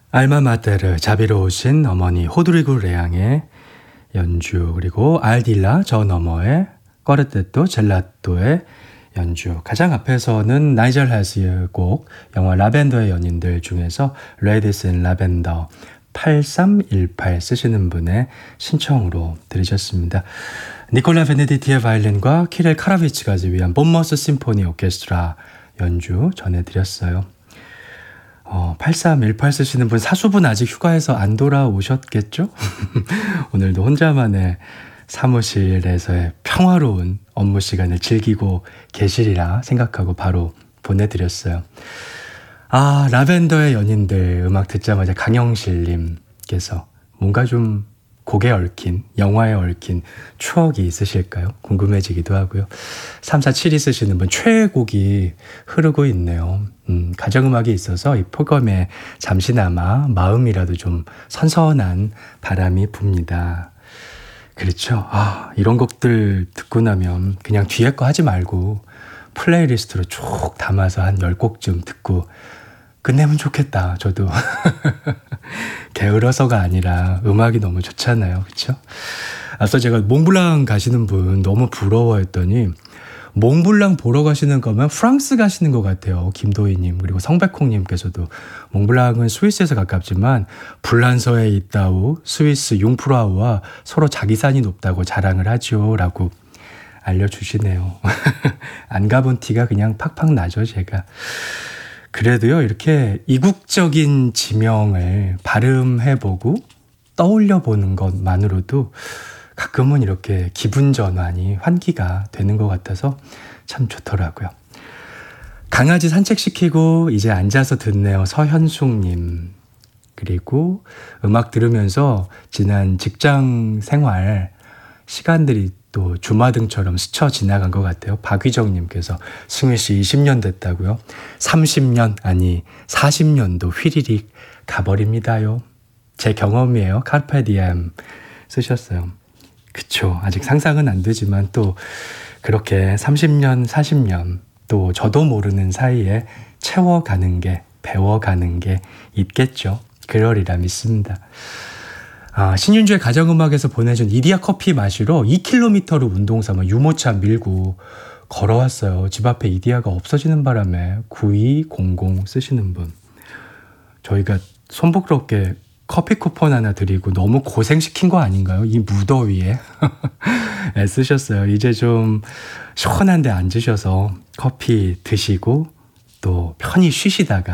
알마마테르 자비로우신 어머니 호드리구 레앙의 연주, 그리고 알딜라 저 너머의 꺼르테토 젤라또의 연주. 가장 앞에서는 나이젤 하스의 곡 영화 라벤더의 연인들 중에서 Ladies in Lavender 8318 쓰시는 분의 신청으로 들으셨습니다. 니콜라 베네디티의 바이올린과 키릴 카라비치까지 위한 본머스 심포니 오케스트라 연주 전해드렸어요. 8318 쓰시는 분, 사수분 아직 휴가에서 안 돌아오셨겠죠? 오늘도 혼자만의 사무실에서의 평화로운 업무 시간을 즐기고 계시리라 생각하고 바로 보내드렸어요. 라벤더의 연인들 음악 듣자마자 강영실님께서 뭔가 좀 곡에 얽힌, 영화에 얽힌 추억이 있으실까요? 궁금해지기도 하고요. 3472 쓰시는 분, 최애곡이 흐르고 있네요. 가정음악이 있어서 이 폭염에 잠시나마 마음이라도 좀 선선한 바람이 붑니다. 그렇죠. 이런 곡들 듣고 나면 그냥 뒤에 거 하지 말고 플레이리스트로 쭉 담아서 한 10곡쯤 듣고 끝내면 좋겠다. 저도 게을러서가 아니라 음악이 너무 좋잖아요. 그렇죠? 앞서 제가 몽블랑 가시는 분 너무 부러워했더니 몽블랑 보러 가시는 거면 프랑스 가시는 것 같아요. 김도희님, 그리고 성백콩님께서도 몽블랑은 스위스에서 가깝지만 불란서에 있다우 스위스 융프라우와 서로 자기 산이 높다고 자랑을 하죠 라고 알려주시네요. 안 가본 티가 그냥 팍팍 나죠, 제가. 그래도요, 이렇게 이국적인 지명을 발음해보고 떠올려보는 것만으로도 가끔은 이렇게 기분 전환이 환기가 되는 것 같아서 참 좋더라고요. 강아지 산책시키고 이제 앉아서 듣네요. 서현숙님. 그리고 음악 들으면서 지난 직장 생활 시간들이 또 주마등처럼 스쳐 지나간 것 같아요. 박휘정님께서 승휘씨 20년 됐다고요? 30년 아니 40년도 휘리릭 가버립니다요. 제 경험이에요. 카르페디엠 쓰셨어요. 그쵸. 아직 상상은 안 되지만 또 그렇게 30년, 40년 또 저도 모르는 사이에 채워가는 게, 배워가는 게 있겠죠. 그러리라 믿습니다. 신윤주의 가정음악에서 보내준 이디야 커피 마시러 2km를 운동 삼아 유모차 밀고 걸어왔어요. 집 앞에 이디야가 없어지는 바람에 9200 쓰시는 분. 저희가 손부끄럽게 커피 쿠폰 하나 드리고 너무 고생시킨 거 아닌가요? 이 무더위에. 애쓰셨어요. 이제 좀 시원한 데 앉으셔서 커피 드시고 또 편히 쉬시다가